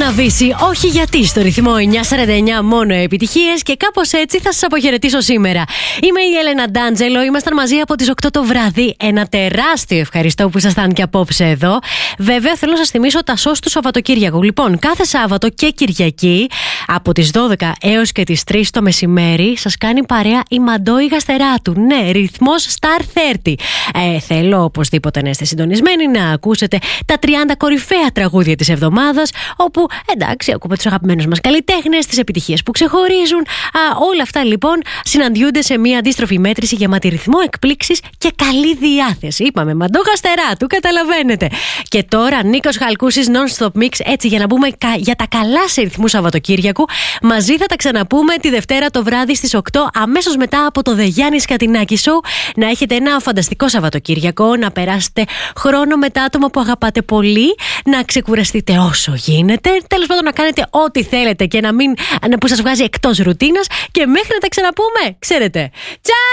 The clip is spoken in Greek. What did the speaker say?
Ναβίση, όχι γιατί στο ρυθμό 949 μόνο επιτυχίες και κάπως έτσι θα σας αποχαιρετήσω σήμερα. Είμαι η Έλενα Ντάντζελο, ήμασταν μαζί από τις 8 το βράδυ. Ένα τεράστιο ευχαριστώ που ήσασταν και απόψε εδώ. Βέβαια θέλω να σας θυμίσω τα σως του Σαββατοκύριακου. Λοιπόν, κάθε Σάββατο και Κυριακή από τις 12 έως και τις 3 το μεσημέρι σας κάνει παρέα η Μαντόη Γαστεράτου. Ναι, ρυθμός Star 30. Θέλω οπωσδήποτε να είστε συντονισμένοι, να ακούσετε τα 30 κορυφαία τραγούδια της εβδομάδας, όπου εντάξει, ακούμε τους αγαπημένους μας καλλιτέχνες, τις επιτυχίες που ξεχωρίζουν. Όλα αυτά λοιπόν συναντιούνται σε μια αντίστροφη μέτρηση γεμάτη ρυθμό, εκπλήξεις και καλή διάθεση. Είπαμε Μαντό Γαστεράτου, καταλαβαίνετε. Και τώρα Νίκος Χαλκούσης Non-Stop Mix, έτσι για να μπούμε για τα καλά σε ρυθμού Σαββατοκύριακου. Μαζί θα τα ξαναπούμε τη Δευτέρα το βράδυ στις 8, αμέσως μετά από το The Γιάννης Κατινάκη Show. Να έχετε ένα φανταστικό Σαββατοκύριακο, να περάσετε χρόνο με τα άτομα που αγαπάτε πολύ, να ξεκουραστείτε όσο γίνεται, τέλος πάντων να κάνετε ό,τι θέλετε και να μην που σας βγάζει εκτός ρουτίνας, και μέχρι να τα ξαναπούμε, ξέρετε. Τσάου!